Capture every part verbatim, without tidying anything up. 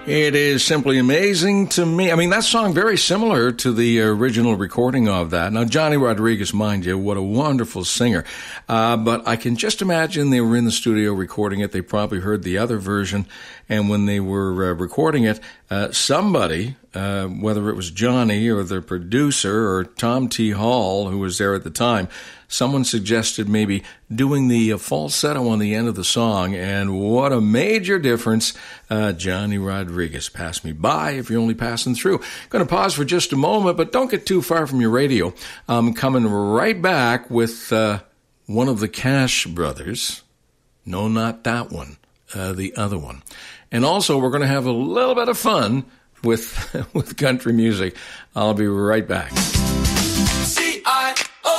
It is simply amazing to me. I mean, that song very similar to the original recording of that. Now, Johnny Rodriguez, mind you, what a wonderful singer. Uh, but I can just imagine they were in the studio recording it. They probably heard the other version. And when they were uh, recording it, uh, somebody, uh, whether it was Johnny or the producer or Tom T. Hall, who was there at the time, someone suggested maybe doing the uh, falsetto on the end of the song, and what a major difference. Uh, Johnny Rodriguez, pass me by if you're only passing through. Going to pause for just a moment, but don't get too far from your radio. I'm coming right back with uh, one of the Cash brothers. No, not that one, uh, the other one. And also, we're going to have a little bit of fun with with country music. I'll be right back. C I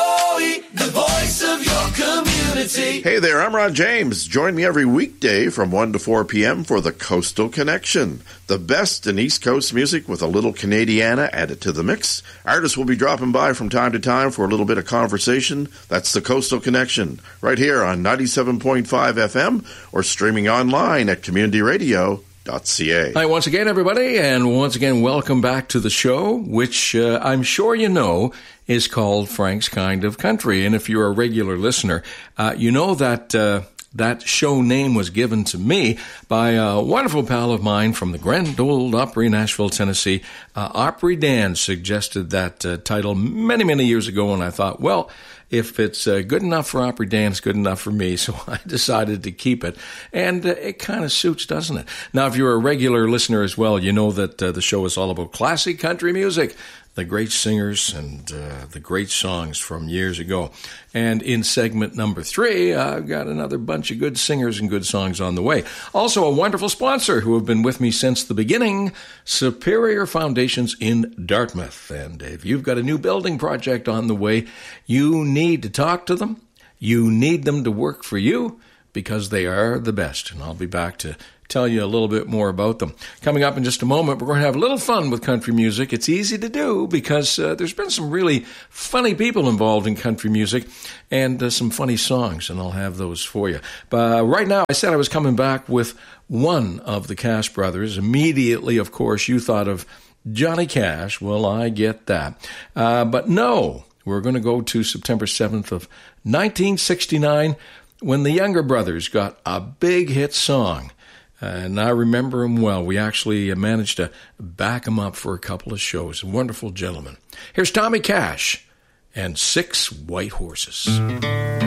O E, the voice of your community. Hey there, I'm Ron James. Join me every weekday from one to four p.m. for the Coastal Connection. The best in East Coast music with a little Canadiana added to the mix. Artists will be dropping by from time to time for a little bit of conversation. That's the Coastal Connection, right here on ninety-seven point five F M or streaming online at community radio dot c a. Hi, once again, everybody, and once again, welcome back to the show, which uh, I'm sure you know is called Frank's Kind of Country. And if you're a regular listener, uh, you know that uh, that show name was given to me by a wonderful pal of mine from the Grand Ole Opry, Nashville, Tennessee. Uh, Opry Dan suggested that uh, title many, many years ago, and I thought, well, if it's uh, good enough for Opry Dan, it's good enough for me, so I decided to keep it. And uh, it kind of suits, doesn't it? Now, if you're a regular listener as well, you know that uh, the show is all about classic country music, the great singers and uh, the great songs from years ago. And in segment number three, I've got another bunch of good singers and good songs on the way. Also, a wonderful sponsor who have been with me since the beginning, Superior Foundations in Dartmouth. And if you've got a new building project on the way, you need to talk to them. You need them to work for you because they are the best. And I'll be back to tell you a little bit more about them. Coming up in just a moment, we're going to have a little fun with country music. It's easy to do because uh, there's been some really funny people involved in country music and uh, some funny songs, and I'll have those for you. But uh, right now, I said I was coming back with one of the Cash brothers. Immediately, of course, you thought of Johnny Cash. Well, I get that. Uh, but no, we're going to go to September seventh of nineteen sixty-nine when the Younger Brothers got a big hit song. And I remember him well. We actually managed to back him up for a couple of shows. A wonderful gentleman. Here's Tommy Cash and Six White Horses.